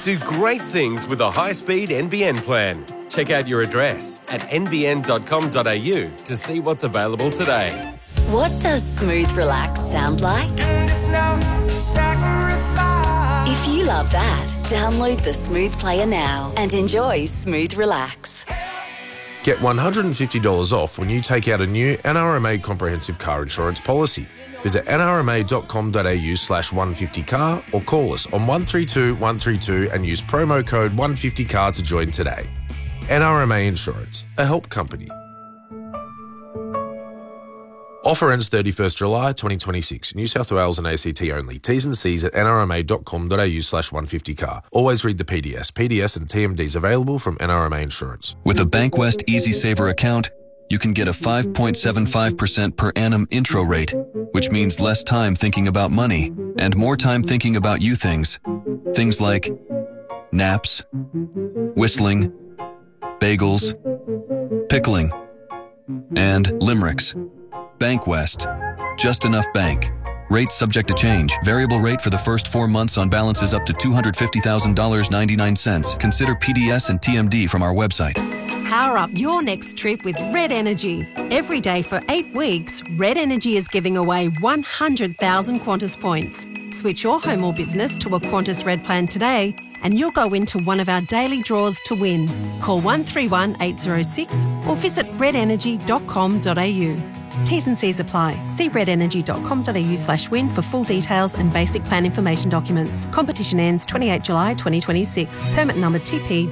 Do great things with a high-speed NBN plan. Check out your address at nbn.com.au to see what's available today. What does Smooth Relax sound like? If you love that, download the Smooth Player now and enjoy Smooth Relax. Get $150 off when you take out a new NRMA comprehensive car insurance policy. Visit nrma.com.au/150car or call us on 132 132 and use promo code 150car to join today. NRMA Insurance, a help company. Offer ends 31st July 2026. New South Wales and ACT only. T's and C's at nrma.com.au/150car. Always read the PDS. PDS and TMDs available from NRMA Insurance. With a Bankwest EasySaver account, you can get a 5.75% per annum intro rate, which means less time thinking about money and more time thinking about you things. Things like naps, whistling, bagels, pickling, and limericks. Bankwest. Just enough bank. Rates subject to change. Variable rate for the first 4 months on balances up to $250,000.99. Consider PDS and TMD from our website. Power up your next trip with Red Energy. Every day for 8 weeks, Red Energy is giving away 100,000 Qantas points. Switch your home or business to a Qantas Red plan today and you'll go into one of our daily draws to win. Call 131 806 or visit redenergy.com.au. T's and C's apply. See redenergy.com.au/win for full details and basic plan information documents. Competition ends 28 July 2026. Permit number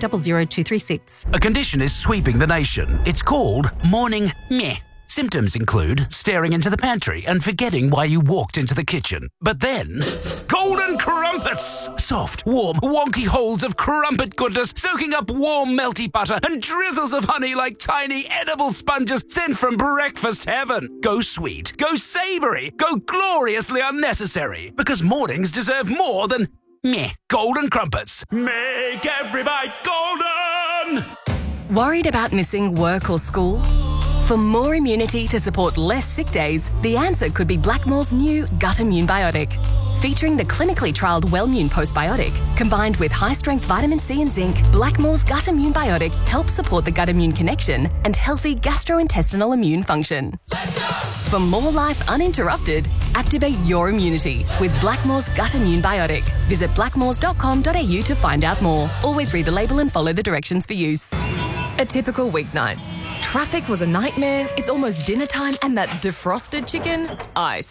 TP00236. A condition is sweeping the nation. It's called morning meh. Symptoms include staring into the pantry and forgetting why you walked into the kitchen. But then, golden crumpets! Soft, warm, wonky holes of crumpet goodness soaking up warm, melty butter and drizzles of honey like tiny edible sponges sent from breakfast heaven. Go sweet, go savoury, go gloriously unnecessary. Because mornings deserve more than meh. Golden crumpets. Make every bite golden! Worried about missing work or school? For more immunity to support less sick days, the answer could be Blackmore's new Gut Immune Biotic. Featuring the clinically trialled Wellmune postbiotic, combined with high-strength vitamin C and zinc, Blackmore's Gut Immune Biotic helps support the gut-immune connection and healthy gastrointestinal immune function. For more life uninterrupted, activate your immunity with Blackmore's Gut Immune Biotic. Visit blackmores.com.au to find out more. Always read the label and follow the directions for use. A typical weeknight. Traffic was a nightmare, it's almost dinner time, and that defrosted chicken? Ice.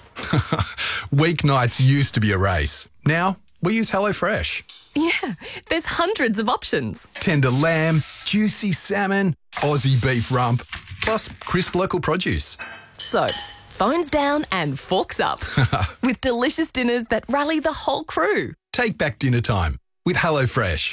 Weeknights used to be a race. Now, we use HelloFresh. Yeah, there's hundreds of options. Tender lamb, juicy salmon, Aussie beef rump, plus crisp local produce. So, phones down and forks up. With delicious dinners that rally the whole crew. Take back dinner time with HelloFresh.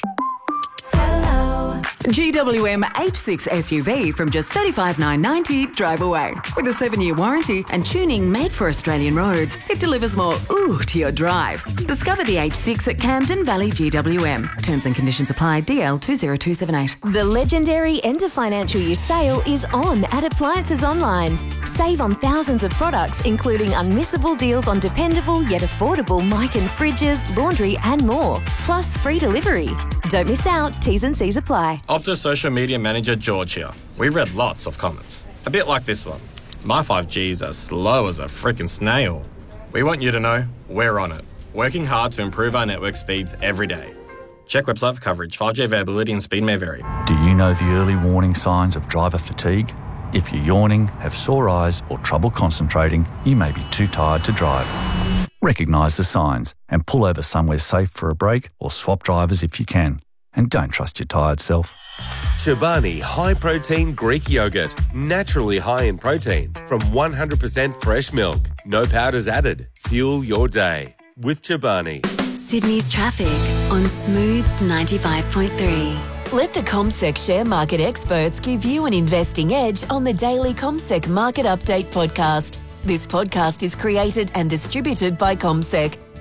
GWM H6 SUV from just $35,990 drive away. With a 7-year warranty and tuning made for Australian roads, it delivers more ooh to your drive. Discover the H6 at Camden Valley GWM. Terms and conditions apply. DL 20278. The legendary end of financial year sale is on at Appliances Online. Save on thousands of products, including unmissable deals on dependable yet affordable mic and fridges, laundry and more. Plus free delivery. Don't miss out. T's and C's apply. Optus Social Media Manager George here. We've read lots of comments. A bit like this one. My 5G's as slow as a freaking snail. We want you to know we're on it. Working hard to improve our network speeds every day. Check website for coverage. 5G availability and speed may vary. Do you know the early warning signs of driver fatigue? If you're yawning, have sore eyes or trouble concentrating, you may be too tired to drive. Recognise the signs and pull over somewhere safe for a break or swap drivers if you can. And don't trust your tired self. Chobani High Protein Greek Yogurt. Naturally high in protein from 100% fresh milk. No powders added. Fuel your day with Chobani. Sydney's traffic on Smooth 95.3. Let the CommSec share market experts give you an investing edge on the daily CommSec Market Update podcast. This podcast is created and distributed by CommSec.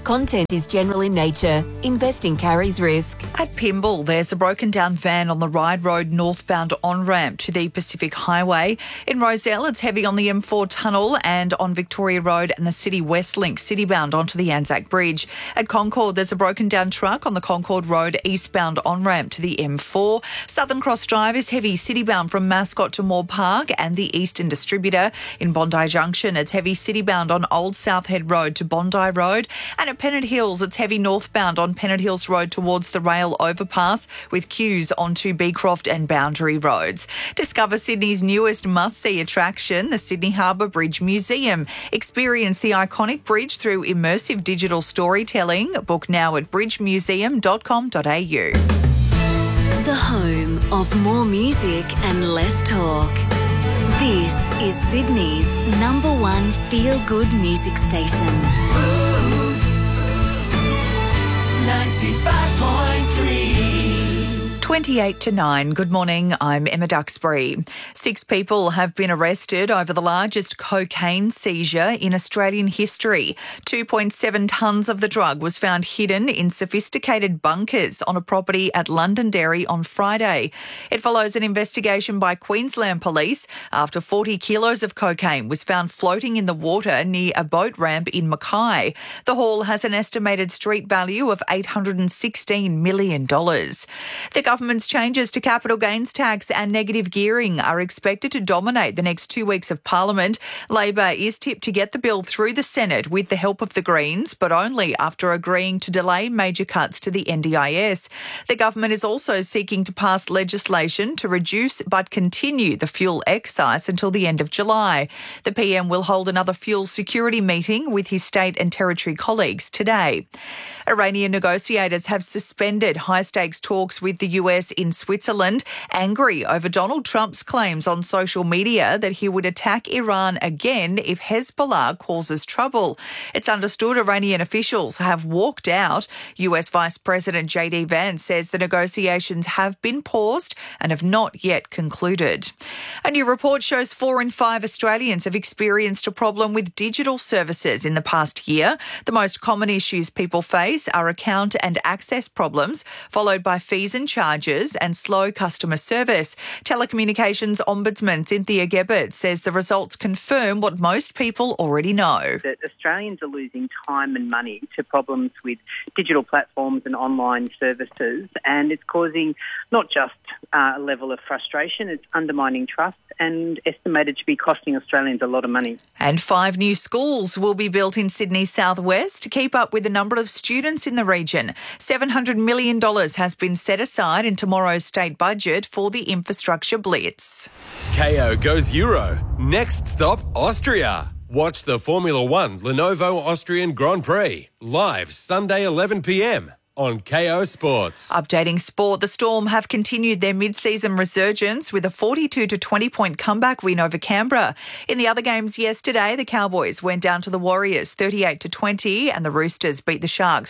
Content is general in nature. Investing carries risk. At Pymble, there's a broken down van on the Ryde Road northbound on-ramp to the Pacific Highway. In Rozelle, it's heavy on the M4 tunnel and on Victoria Road and the City West Link citybound onto the Anzac Bridge. At Concord, there's a broken down truck on the Concord Road eastbound on-ramp to the M4. Southern Cross Drive is heavy citybound from Mascot to Moore Park and the Eastern Distributor. In Bondi Junction, it's heavy citybound on Old South Head Road to Bondi Road. And at Pennant Hills, it's heavy northbound on Pennant Hills Road towards the rail overpass with queues onto Beecroft and Boundary Roads. Discover Sydney's newest must-see attraction, the Sydney Harbour Bridge Museum. Experience the iconic bridge through immersive digital storytelling. Book now at bridgemuseum.com.au. The home of more music and less talk. This is Sydney's #1 feel-good music station. 95.3. 28 to 9. Good morning, I'm Emma Duxbury. 6 people have been arrested over the largest cocaine seizure in Australian history. 2.7 tonnes of the drug was found hidden in sophisticated bunkers on a property at Londonderry on Friday. It follows an investigation by Queensland Police after 40 kilos of cocaine was found floating in the water near a boat ramp in Mackay. The haul has an estimated street value of $816 million. The government's changes to capital gains tax and negative gearing are expected to dominate the next 2 weeks of Parliament. Labor is tipped to get the bill through the Senate with the help of the Greens, but only after agreeing to delay major cuts to the NDIS. The government is also seeking to pass legislation to reduce but continue the fuel excise until the end of July. The PM will hold another fuel security meeting with his state and territory colleagues today. Iranian negotiators have suspended high-stakes talks with the US in Switzerland, angry over Donald Trump's claims on social media that he would attack Iran again if Hezbollah causes trouble. It's understood Iranian officials have walked out. US Vice President JD Vance says the negotiations have been paused and have not yet concluded. A new report shows 4 in 5 Australians have experienced a problem with digital services in the past year. The most common issues people face are account and access problems, followed by fees and charges and slow customer service. Telecommunications Ombudsman Cynthia Gebbert says the results confirm what most people already know. That Australians are losing time and money to problems with digital platforms and online services, and it's causing not just a level of frustration, it's undermining trust and estimated to be costing Australians a lot of money. And 5 new schools will be built in Sydney's southwest to keep up with the number of students in the region. $700 million has been set aside in tomorrow's state budget for the infrastructure blitz. KO goes Euro. Next stop, Austria. Watch the Formula One Lenovo Austrian Grand Prix live Sunday 11 p.m. on KO Sports. Updating sport, the Storm have continued their mid-season resurgence with a 42-20 point comeback win over Canberra. In the other games yesterday, the Cowboys went down to the Warriors 38-20 and the Roosters beat the Sharks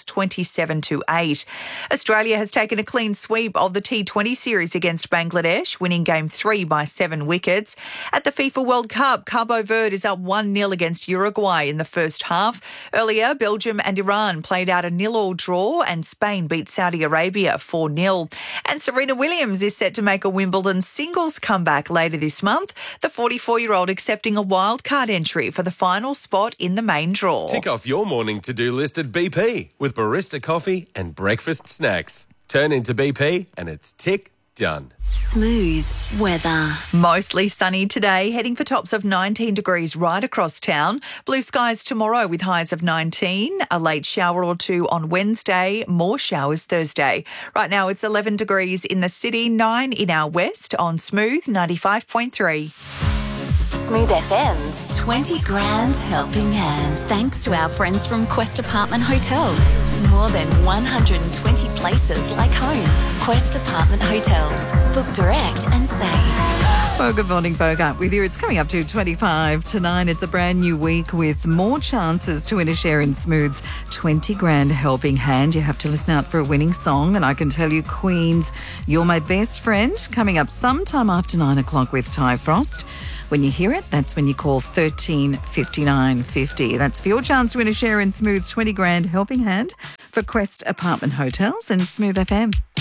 27-8. Australia has taken a clean sweep of the T20 series against Bangladesh, winning Game 3 by 7 wickets. At the FIFA World Cup, Cabo Verde is up 1-0 against Uruguay in the first half. Earlier, Belgium and Iran played out a 0-0 draw and Spain beat Saudi Arabia 4-0. And Serena Williams is set to make a Wimbledon singles comeback later this month, the 44-year-old accepting a wildcard entry for the final spot in the main draw. Tick off your morning to-do list at BP with barista coffee and breakfast snacks. Turn into BP and it's tick done. Smooth weather. Mostly sunny today, heading for tops of 19 degrees right across town. Blue skies tomorrow with highs of 19. A late shower or two on Wednesday. More showers Thursday. Right now it's 11 degrees in the city, 9 in our west on Smooth 95.3. Smooth FM's 20 grand helping hand. Thanks to our friends from Quest Apartment Hotels. More than 120 places like home. Quest Apartment Hotels. Book direct and save. Well, good morning, Bogart with you. It's coming up to 25 to 9. It's a brand new week with more chances to win a share in Smooth's 20 grand helping hand. You have to listen out for a winning song, and I can tell you Queen's You're My Best Friend coming up sometime after 9 o'clock with Ty Frost. When you hear it, that's when you call 13 59 50. That's for your chance to win a share in Smooth's 20 grand helping hand for Quest Apartment Hotels and Smooth FM.